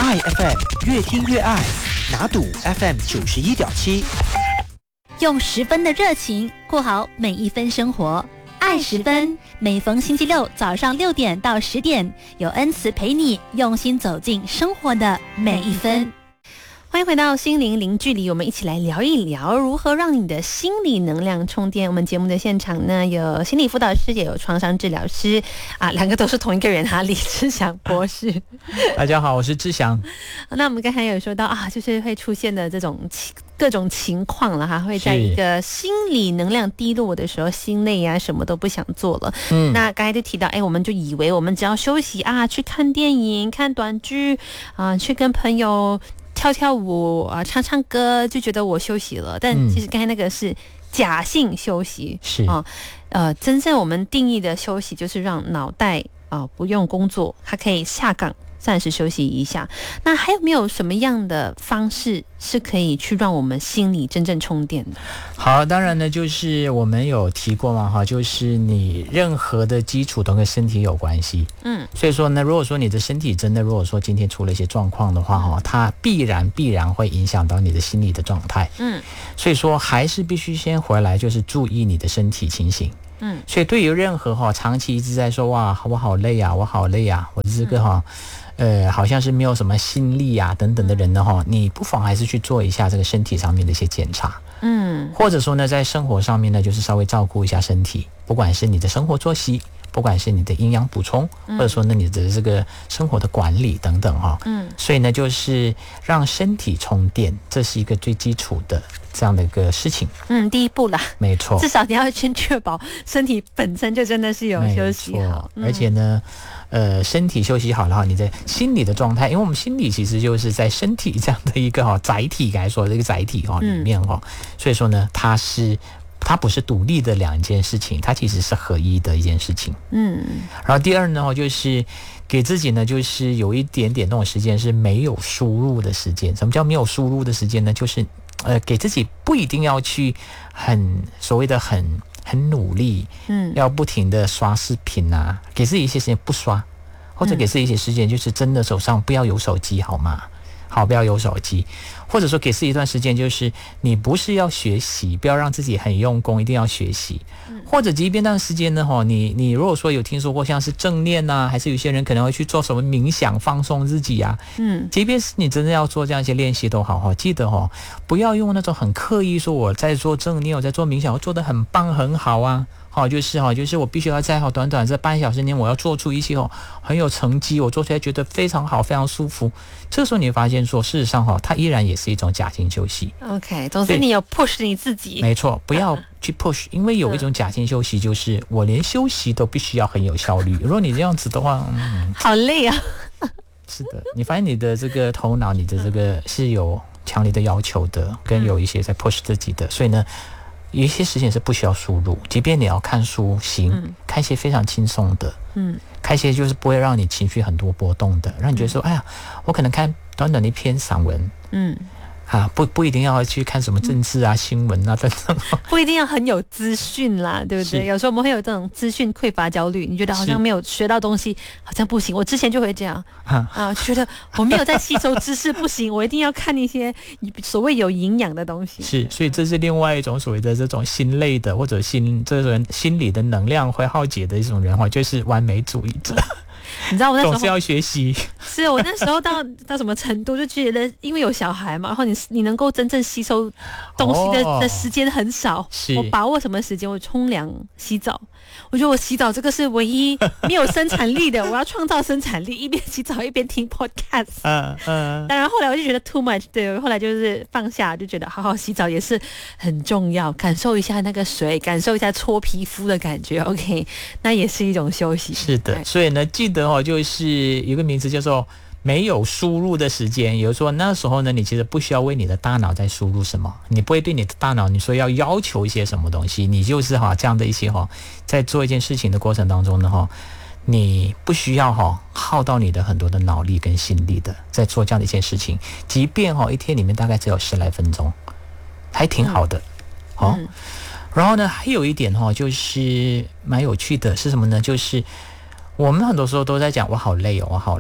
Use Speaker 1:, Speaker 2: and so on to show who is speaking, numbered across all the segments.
Speaker 1: 爱 FM 越听越爱，拿赌 FM 91.7，
Speaker 2: 用10分的热情过好每一分生活。爱10分，每逢星期六早上6点到10点，有恩慈陪你用心走进生活的每一分。欢迎回到心灵零距离，我们一起来聊一聊如何让你的心理能量充电。我们节目的现场呢，有心理辅导师，也有创伤治疗师两个都是同一个人李志祥博士。
Speaker 3: 大家好，我是志祥。
Speaker 2: 那我们刚才有说到就是会出现的这种各种情况了会在一个心理能量低落的时候，心累什么都不想做了。那刚才就提到我们就以为我们只要休息去看电影、看短剧去跟朋友跳跳舞唱唱歌，就觉得我休息了。但其实刚才那个是假性休息，
Speaker 3: 是
Speaker 2: 真正我们定义的休息就是让脑袋不用工作，它可以下岗暂时休息一下。那还有没有什么样的方式是可以去让我们心里真正充电的？
Speaker 3: 好，当然呢，就是我们有提过嘛就是你任何的基础都跟身体有关系。所以说呢，如果说你的身体真的如果说今天出了一些状况的话它必然会影响到你的心理的状态。所以说还是必须先回来就是注意你的身体情形。所以对于任何长期一直在说哇我好累我好累我这个好像是没有什么心力等等的人呢你不妨还是去做一下这个身体上面的一些检查。或者说呢，在生活上面呢，就是稍微照顾一下身体，不管是你的生活作息，不管是你的营养补充，或者说呢你的这个生活的管理等等所以呢，就是让身体充电，这是一个最基础的这样的一个事情。
Speaker 2: 第一步啦，
Speaker 3: 没错，
Speaker 2: 至少你要先确保身体本身就真的是有休息好。
Speaker 3: 而且呢身体休息好了你的心理的状态，因为我们心理其实就是在身体这样的一个载体来说这个载体里面所以说呢它不是独立的两件事情，它其实是合一的一件事情。然后第二呢就是给自己呢就是有一点点那种时间是没有输入的时间。什么叫没有输入的时间呢？就是给自己不一定要去所谓的很努力要不停的刷视频给自己一些时间不刷，或者给自己一些时间就是真的手上不要有手机好吗？不要有手机，或者说给自己一段时间，就是你不是要学习，不要让自己很用功，一定要学习。或者即便那段时间呢你如果说有听说过像是正念还是有些人可能会去做什么冥想放松自己即便是你真的要做这样一些练习都好记得不要用那种很刻意说我在做正念，我在做冥想，我做得很棒很好就是我必须要在短短这半小时内我要做出一些很有成绩，我做起来觉得非常好非常舒服。这个时候你会发现说事实上它依然也是一种假性休息。
Speaker 2: OK， 总之你有 push 你自己。
Speaker 3: 没错，不要去 push， 因为有一种假性休息就是我连休息都必须要很有效率。如果你这样子的话
Speaker 2: 好累
Speaker 3: 是的，你发现你的这个头脑你的这个是有强烈的要求的，跟有一些在 push 自己的。所以呢有一些事情是不需要输入，即便你要看书行看一些非常轻松的看一些就是不会让你情绪很多波动的，让你觉得说哎呀我可能看短短的一篇散文不一定要去看什么政治新闻等等
Speaker 2: 不一定要很有资讯啦，对不对？有时候我们会有这种资讯匮乏焦虑，你觉得好像没有学到东西好像不行。我之前就会这样觉得我没有在吸收知识不行，我一定要看一些所谓有营养的东西。
Speaker 3: 是，所以这是另外一种所谓的这种心累的或者这种心理的能量会耗竭的一种人就是完美主义者。
Speaker 2: 你知道我那时候
Speaker 3: 总是要学习，
Speaker 2: 是我那时候到什么程度，就觉得因为有小孩嘛，然后你能够真正吸收东西的时间很少。我把握什么时间？我冲凉、洗澡。我觉得我洗澡这个是唯一没有生产力的，我要创造生产力，一边洗澡一边听 podcast。当然后来我就觉得 too much， 对，后来就是放下，就觉得好好洗澡也是很重要，感受一下那个水，感受一下搓皮肤的感觉。OK， 那也是一种休息。
Speaker 3: 是的，所以呢，记得就是有一个名词叫做没有输入的时间。也就是说那时候呢你其实不需要为你的大脑在输入什么，你不会对你的大脑你说要求一些什么东西，你就是这样的一些在做一件事情的过程当中呢你不需要耗到你的很多的脑力跟心力的在做这样的一件事情，即便一天里面大概只有10来分钟还挺好的然后呢还有一点就是蛮有趣的是什么呢？就是我们很多时候都在讲我好累我好累，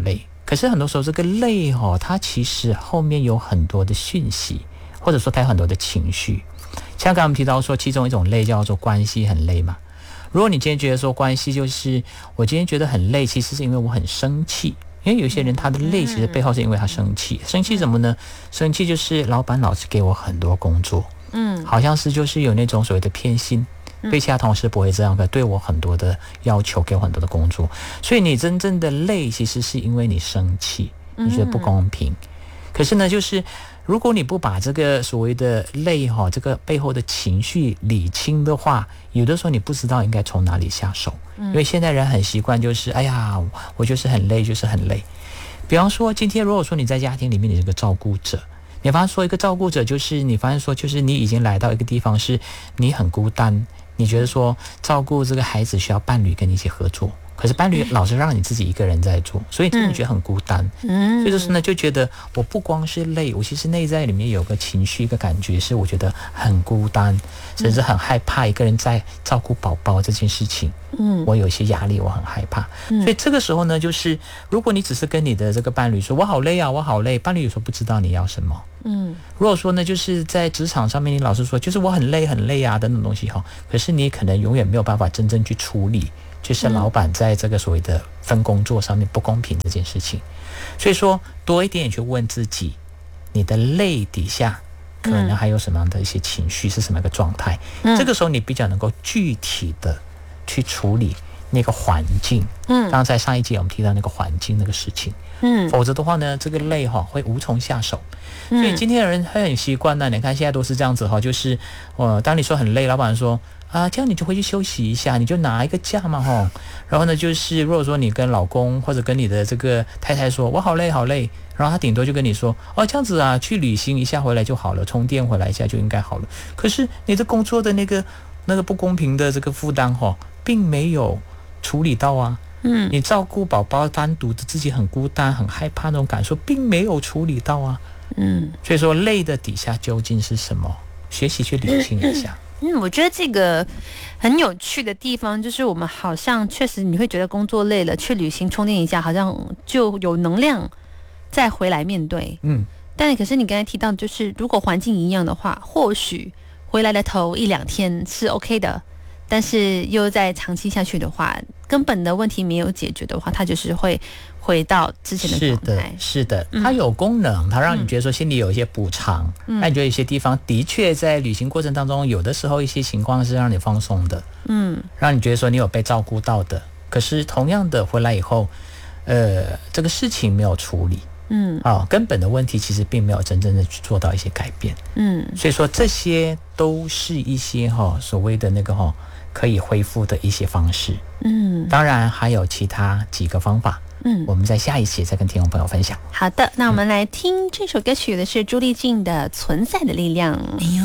Speaker 3: 可是很多时候这个累它其实后面有很多的讯息，或者说它有很多的情绪。像刚刚我们提到说，其中一种累叫做关系很累嘛。如果你今天觉得说关系就是我今天觉得很累，其实是因为我很生气。因为有些人他的累其实背后是因为他生气。生气什么呢？生气就是老板老是给我很多工作，好像是就是有那种所谓的偏心，对其他同事不会这样，可对我很多的要求，给我很多的工作。所以你真正的累其实是因为你生气，你觉得不公平。可是呢，就是如果你不把这个所谓的累这个背后的情绪理清的话，有的时候你不知道应该从哪里下手。因为现在人很习惯就是哎呀，我就是很累，就是很累。比方说今天如果说你在家庭里面你是个照顾者，你发现说一个照顾者就是你发现说就是你已经来到一个地方是你很孤单，你觉得说照顾这个孩子需要伴侣跟你一起合作，可是伴侣老是让你自己一个人在做，所以真的觉得很孤单。所以就是呢，就觉得我不光是累，我其实内在里面有个情绪，一个感觉是我觉得很孤单，甚至很害怕一个人在照顾宝宝这件事情。我有一些压力，我很害怕。所以这个时候呢，就是如果你只是跟你的这个伴侣说我好累啊，我好累，伴侣有时候不知道你要什么。如果说呢，就是在职场上面，你老是说就是我很累很累啊等等东西可是你可能永远没有办法真正去处理就是老板在这个所谓的分工作上面不公平这件事情。所以说多一点去问自己，你的累底下可能还有什么样的一些情绪，是什么样的状态。这个时候你比较能够具体的去处理那个环境。刚才上一节我们提到那个环境那个事情。否则的话呢，这个累会无从下手。所以今天的人会很习惯呢，你看现在都是这样子就是当你说很累，老板说这样你就回去休息一下，你就拿一个假嘛然后呢，就是如果说你跟老公或者跟你的这个太太说我好累好累，然后他顶多就跟你说这样子啊，去旅行一下回来就好了，充电回来一下就应该好了。可是你的工作的那个不公平的这个负担并没有处理到啊。你照顾宝宝单独的自己很孤单很害怕那种感受并没有处理到啊。所以说累的底下究竟是什么，学习去理清一下。
Speaker 2: 我觉得这个很有趣的地方就是我们好像确实你会觉得工作累了去旅行充电一下好像就有能量再回来面对。但可是你刚才提到就是如果环境一样的话，或许回来的头一两天是 OK 的，但是又在长期下去的话，根本的问题没有解决的话，它就是会回到之前的状态。
Speaker 3: 是的，它有功能，它让你觉得说心里有一些补偿，让你觉得有些地方的确在旅行过程当中，有的时候一些情况是让你放松的，让你觉得说你有被照顾到的。可是同样的回来以后，这个事情没有处理，根本的问题其实并没有真正的去做到一些改变，所以说这些都是一些所谓的那个可以恢复的一些方式。当然还有其他几个方法，我们在下一期再跟听众朋友分享。
Speaker 2: 好的，那我们来听这首歌曲的是朱丽静的《存在的力量》。